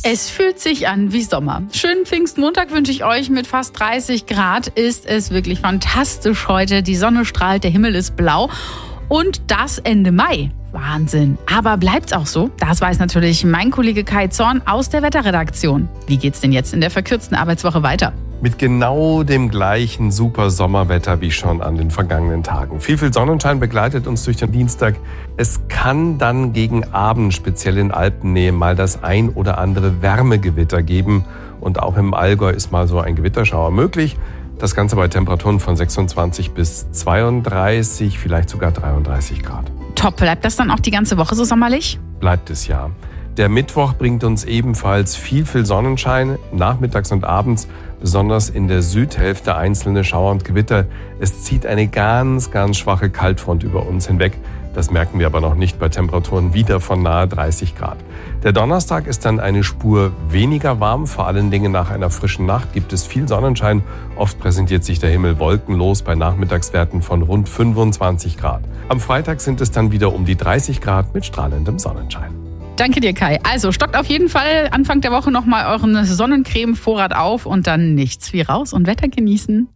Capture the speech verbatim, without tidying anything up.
Es fühlt sich an wie Sommer. Schönen Pfingstmontag wünsche ich euch. Mit fast dreißig Grad ist es wirklich fantastisch heute. Die Sonne strahlt, der Himmel ist blau und das Ende Mai. Wahnsinn. Aber bleibt's auch so? Das weiß natürlich mein Kollege Kai Zorn aus der Wetterredaktion. Wie geht's denn jetzt in der verkürzten Arbeitswoche weiter? Mit genau dem gleichen super Sommerwetter wie schon an den vergangenen Tagen. Viel, viel Sonnenschein begleitet uns durch den Dienstag. Es kann dann gegen Abend, speziell in Alpennähe, mal das ein oder andere Wärmegewitter geben. Und auch im Allgäu ist mal so ein Gewitterschauer möglich. Das Ganze bei Temperaturen von sechsundzwanzig bis zweiunddreißig, vielleicht sogar dreiunddreißig Grad. Top. Bleibt das dann auch die ganze Woche so sommerlich? Bleibt es ja. Der Mittwoch bringt uns ebenfalls viel, viel Sonnenschein, nachmittags und abends, besonders in der Südhälfte einzelne Schauer und Gewitter. Es zieht eine ganz, ganz schwache Kaltfront über uns hinweg. Das merken wir aber noch nicht bei Temperaturen wieder von nahe dreißig Grad. Der Donnerstag ist dann eine Spur weniger warm, vor allen Dingen nach einer frischen Nacht gibt es viel Sonnenschein. Oft präsentiert sich der Himmel wolkenlos bei Nachmittagswerten von rund fünfundzwanzig Grad. Am Freitag sind es dann wieder um die dreißig Grad mit strahlendem Sonnenschein. Danke dir, Kai. Also stockt auf jeden Fall Anfang der Woche nochmal euren Sonnencreme-Vorrat auf und dann nichts wie raus und Wetter genießen.